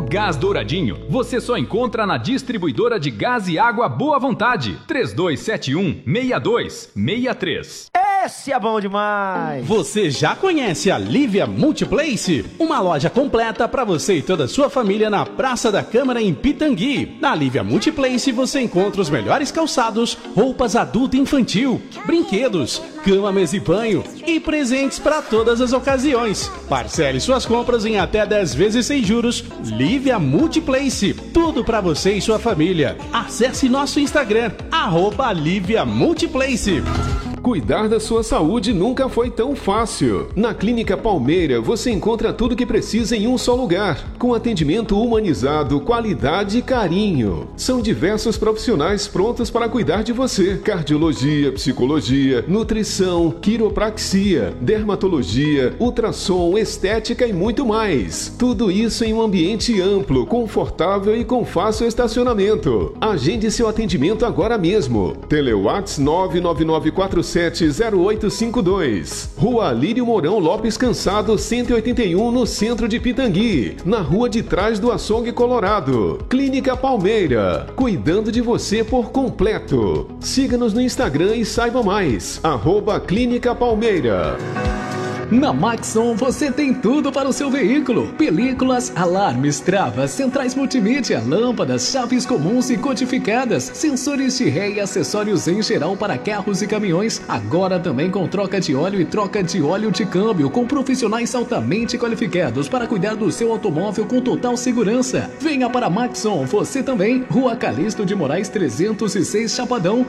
Gás Douradinho, você só encontra na distribuidora de gás e água Boa Vontade. 3271-6263. Esse é bom demais! Você já conhece a Lívia Multiplace? Uma loja completa para você e toda a sua família na Praça da Câmara em Pitangui. Na Lívia Multiplace você encontra os melhores calçados, roupas adulto e infantil, brinquedos, cama, mesa e banho e presentes para todas as ocasiões. Parcele suas compras em até 10 vezes sem juros. Lívia Multiplace, tudo para você e sua família. Acesse nosso Instagram, @Lívia Multiplace. Cuidar da sua saúde nunca foi tão fácil. Na Clínica Palmeira você encontra tudo que precisa em um só lugar, com atendimento humanizado, qualidade e carinho. São diversos profissionais prontos para cuidar de você: cardiologia, psicologia, nutrição, quiropraxia, dermatologia, ultrassom, estética e muito mais. Tudo isso em um ambiente amplo, confortável e com fácil estacionamento. Agende seu atendimento agora mesmo. Telewhats 999470852. Rua Lírio Mourão Lopes Cansado, 181, no centro de Pitangui, na rua de trás do Açougue Colorado. Clínica Palmeira, cuidando de você por completo. Siga-nos no Instagram e saiba mais. @Clínica Palmeira. Na Maxon você tem tudo para o seu veículo: películas, alarmes, travas, centrais multimídia, lâmpadas, chaves comuns e codificadas, sensores de ré e acessórios em geral para carros e caminhões. Agora também com troca de óleo e troca de óleo de câmbio, com profissionais altamente qualificados para cuidar do seu automóvel com total segurança. Venha para Maxon, você também. Rua Calixto de Moraes 306, Chapadão,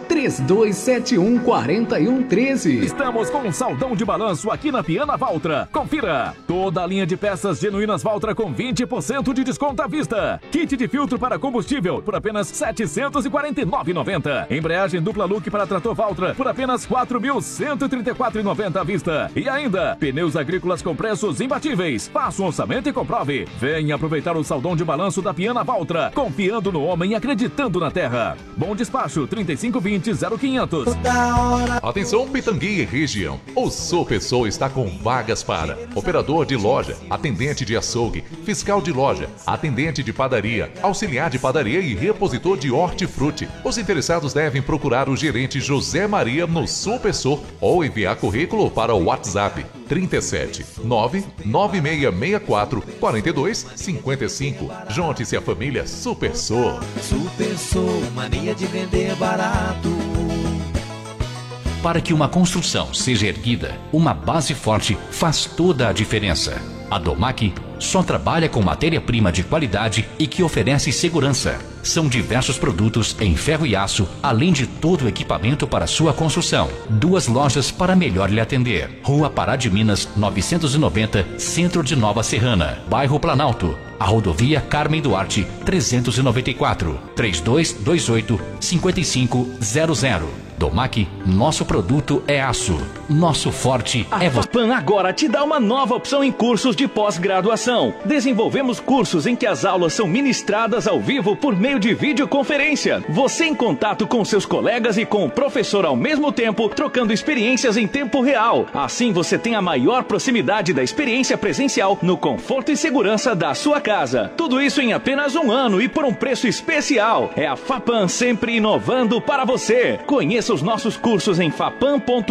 3271-4113. Estamos com um saldão de balanço aqui na Piana Valtra. Confira! Toda a linha de peças genuínas Valtra com 20% de desconto à vista. Kit de filtro para combustível por apenas R$ 749,90. Embreagem dupla look para trator Valtra por apenas R$ 4.134,90 à vista. E ainda, pneus agrícolas com preços imbatíveis. Faça um orçamento e comprove. Venha aproveitar o saldão de balanço da Piana Valtra, confiando no homem e acreditando na terra. Bom despacho, 3520-0500. Atenção Pitangui e região. O Sopessoa está com vagas para operador de loja, atendente de açougue, fiscal de loja, atendente de padaria, auxiliar de padaria e repositor de hortifruti. Os interessados devem procurar o gerente José Maria no Sopessoa ou enviar currículo para o WhatsApp 37 99664 4255. Junte-se à família Supersor. Supersor, mania de vender barato. Para que uma construção seja erguida, uma base forte faz toda a diferença. A Domac só trabalha com matéria-prima de qualidade e que oferece segurança. São diversos produtos em ferro e aço, além de todo o equipamento para sua construção. 2 lojas para melhor lhe atender. Rua Pará de Minas, 990, Centro de Nova Serrana, Bairro Planalto. A rodovia Carmen Duarte, 394, 3228-5500. Domac, nosso produto é aço. Nosso forte é você. A FAPAM agora te dá uma nova opção em cursos de pós-graduação. Desenvolvemos cursos em que as aulas são ministradas ao vivo por meio de videoconferência. Você em contato com seus colegas e com o professor ao mesmo tempo, trocando experiências em tempo real. Assim você tem a maior proximidade da experiência presencial no conforto e segurança da sua casa. Tudo isso em apenas 1 ano e por um preço especial. É a FAPAM sempre inovando para você. Conheça os nossos cursos em fapam.com.br.